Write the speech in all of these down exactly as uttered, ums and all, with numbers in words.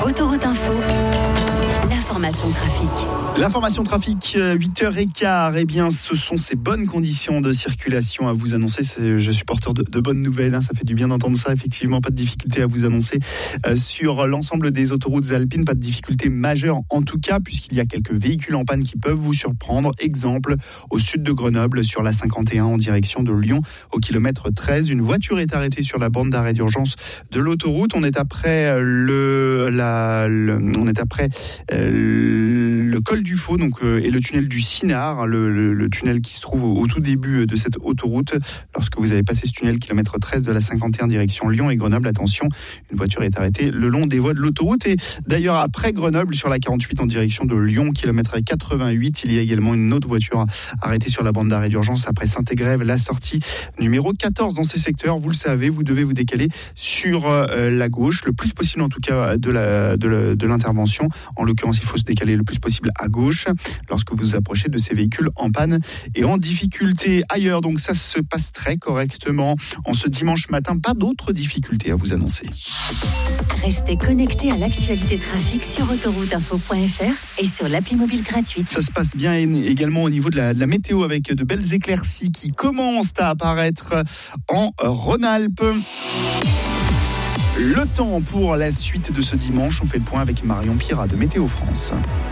Autoroute Info, l'information trafic. L'information trafic, huit heures quinze, eh bien, ce sont ces bonnes conditions de circulation à vous annoncer. C'est, je suis porteur de, de bonnes nouvelles, hein, ça fait du bien d'entendre ça, effectivement, pas de difficulté à vous annoncer euh, sur l'ensemble des autoroutes alpines, pas de difficulté majeure en tout cas, puisqu'il y a quelques véhicules en panne qui peuvent vous surprendre. Exemple, au sud de Grenoble, sur la cinquante et un en direction de Lyon, au kilomètre treize, une voiture est arrêtée sur la borne d'arrêt d'urgence de l'autoroute. On est après le, la, le on est après euh, le col du Faux, donc euh, et le tunnel du Cinard, le, le, le tunnel qui se trouve au, au tout début de cette autoroute. Lorsque vous avez passé ce tunnel, kilomètre treize de la cinquante et un direction Lyon et Grenoble, attention, une voiture est arrêtée le long des voies de l'autoroute. Et d'ailleurs, après Grenoble, sur la quarante-huit en direction de Lyon, kilomètre quatre-vingt-huit, il y a également une autre voiture arrêtée sur la bande d'arrêt d'urgence après Saint-Égrève, la sortie numéro quatorze dans ces secteurs. Vous le savez, vous devez vous décaler sur euh, la gauche, le plus possible en tout cas de, la, de, la, de l'intervention. En l'occurrence, il faut se décaler le plus possible à gauche lorsque vous vous approchez de ces véhicules en panne et en difficulté ailleurs. Donc ça se passe très correctement en ce dimanche matin. Pas d'autres difficultés à vous annoncer. Restez connectés à l'actualité trafic sur autoroute info point f r et sur l'appli mobile gratuite. Ça se passe bien également au niveau de la, de la météo avec de belles éclaircies qui commencent à apparaître en Rhône-Alpes. Le temps pour la suite de ce dimanche, on fait le point avec Marion Pirat de Météo France.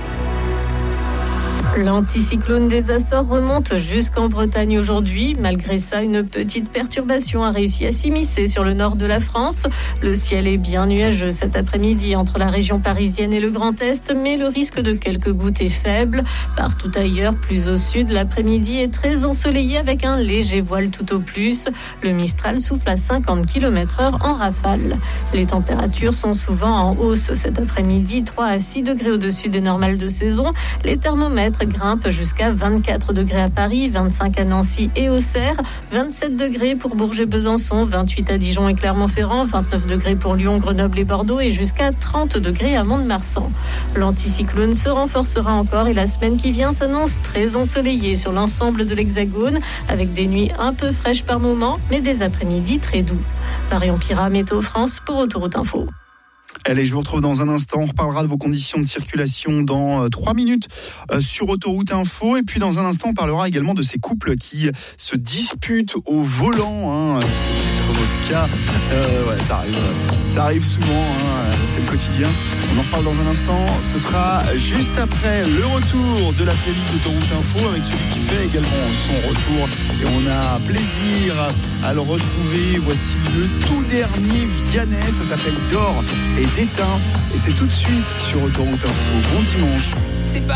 L'anticyclone des Açores remonte jusqu'en Bretagne aujourd'hui. Malgré ça, une petite perturbation a réussi à s'immiscer sur le nord de la France. Le ciel est bien nuageux cet après-midi entre la région parisienne et le Grand Est, mais le risque de quelques gouttes est faible. Partout ailleurs, plus au sud, l'après-midi est très ensoleillé avec un léger voile tout au plus. Le Mistral souffle à cinquante kilomètres heure en rafale. Les températures sont souvent en hausse cet après-midi, trois à six degrés au-dessus des normales de saison. Les thermomètres grimpe jusqu'à vingt-quatre degrés à Paris, vingt-cinq à Nancy et Auxerre, vingt-sept degrés pour Bourges et Besançon, vingt-huit à Dijon et Clermont-Ferrand, vingt-neuf degrés pour Lyon, Grenoble et Bordeaux et jusqu'à trente degrés à Mont-de-Marsan. L'anticyclone se renforcera encore et la semaine qui vient s'annonce très ensoleillée sur l'ensemble de l'Hexagone avec des nuits un peu fraîches par moments mais des après-midi très doux. Marion Pirat, Météo France pour Autoroute Info. Allez, je vous retrouve dans un instant. On reparlera de vos conditions de circulation dans trois euh, minutes euh, sur Autoroute Info. Et puis dans un instant, on parlera également de ces couples qui se disputent au volant. Hein. C'est peut-être votre cas. Euh, ouais, ça arrive, ça arrive souvent. Hein. C'est le quotidien. On en reparle dans un instant. Ce sera juste après le retour de la playlist Autoroute Info avec celui qui fait également son retour. Et on a plaisir à le retrouver. Voici le tout dernier Vianney. Ça s'appelle D'or et d'éteint et c'est tout de suite sur Autoroute Info. Bon dimanche. C'est pas